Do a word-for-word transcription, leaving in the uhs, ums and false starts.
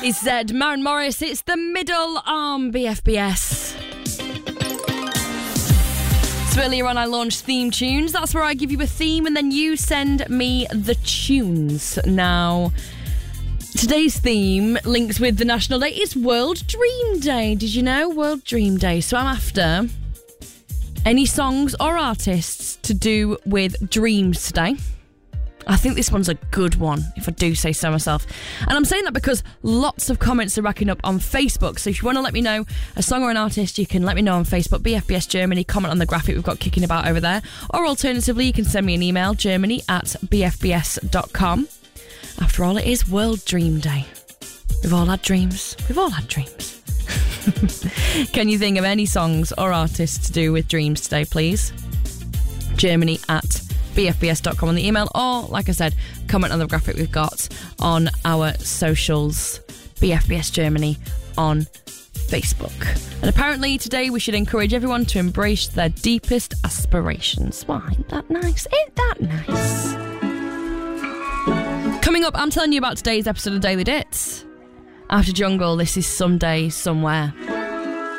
Is Zed, Maren Morris, it's the middle on B F B S. So earlier on I launched theme tunes. That's where I give you a theme and then you send me the tunes. Now, today's theme links with the National Day. It's World Dream Day. Did you know? World Dream Day. So I'm after any songs or artists to do with dreams today. I think this one's a good one, if I do say so myself. And I'm saying that because lots of comments are racking up on Facebook. So if you want to let me know a song or an artist, you can let me know on Facebook, B F B S Germany, comment on the graphic we've got kicking about over there. Or alternatively, you can send me an email, germany at b f b s dot com. After all, it is World Dream Day. We've all had dreams. We've all had dreams. Can you think of any songs or artists to do with dreams today, please? Germany at b f b s dot com on the email, or, like I said, comment on the graphic we've got on our socials, B F B S Germany on Facebook. And apparently today we should encourage everyone to embrace their deepest aspirations. Why, ain't that nice? Ain't that nice? Coming up, I'm telling you about today's episode of Daily Dits. After Jungle, this is Someday, Somewhere.